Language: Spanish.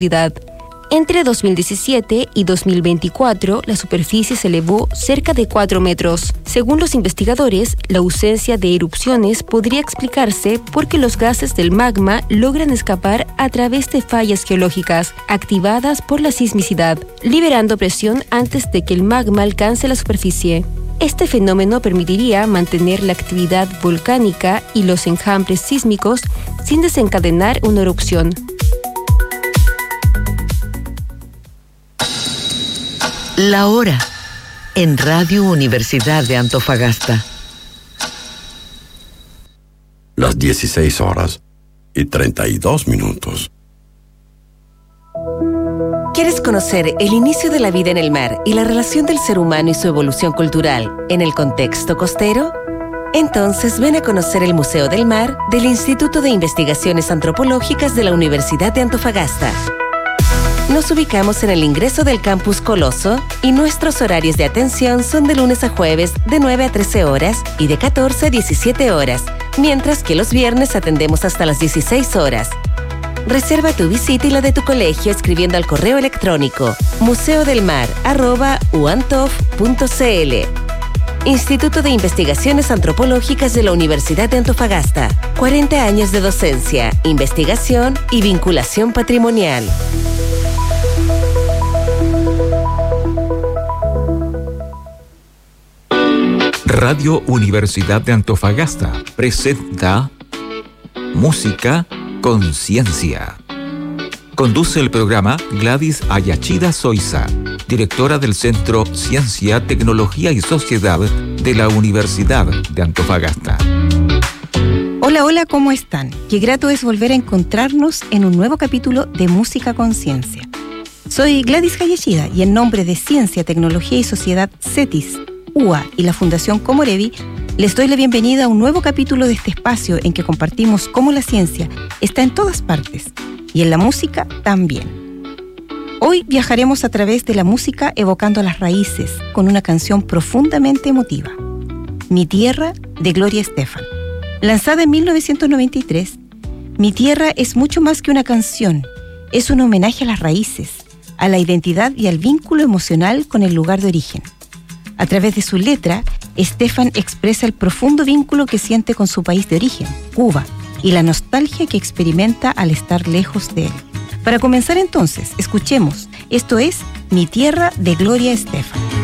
actividad. Entre 2017 y 2024, la superficie se elevó cerca de 4 metros. Según los investigadores, la ausencia de erupciones podría explicarse porque los gases del magma logran escapar a través de fallas geológicas activadas por la sismicidad, liberando presión antes de que el magma alcance la superficie. Este fenómeno permitiría mantener la actividad volcánica y los enjambres sísmicos sin desencadenar una erupción. La hora en Radio Universidad de Antofagasta. Las 16:32. ¿Quieres conocer el inicio de la vida en el mar y la relación del ser humano y su evolución cultural en el contexto costero? Entonces ven a conocer el Museo del Mar del Instituto de Investigaciones Antropológicas de la Universidad de Antofagasta. Nos ubicamos en el ingreso del Campus Coloso y nuestros horarios de atención son de lunes a jueves de 9 a 13 horas y de 14 a 17 horas, mientras que los viernes atendemos hasta las 16 horas. Reserva tu visita y la de tu colegio escribiendo al correo electrónico museodelmar@uantof.cl. Instituto de Investigaciones Antropológicas de la Universidad de Antofagasta. 40 años de docencia, investigación y vinculación patrimonial. Radio Universidad de Antofagasta presenta Música Conciencia. Conduce el programa Gladys Ayachida Soiza, directora del Centro Ciencia, Tecnología y Sociedad de la Universidad de Antofagasta. Hola, hola, ¿cómo están? Qué grato es volver a encontrarnos en un nuevo capítulo de Música Conciencia. Soy Gladys Ayachida y en nombre de Ciencia, Tecnología y Sociedad CETIS, UA y la Fundación Comorevi, les doy la bienvenida a un nuevo capítulo de este espacio en que compartimos cómo la ciencia está en todas partes y en la música también. Hoy viajaremos a través de la música evocando las raíces con una canción profundamente emotiva, Mi Tierra, de Gloria Estefan. Lanzada en 1993, Mi Tierra es mucho más que una canción, es un homenaje a las raíces, a la identidad y al vínculo emocional con el lugar de origen. A través de su letra, Estefan expresa el profundo vínculo que siente con su país de origen, Cuba, y la nostalgia que experimenta al estar lejos de él. Para comenzar entonces, escuchemos. Esto es Mi Tierra, de Gloria Estefan.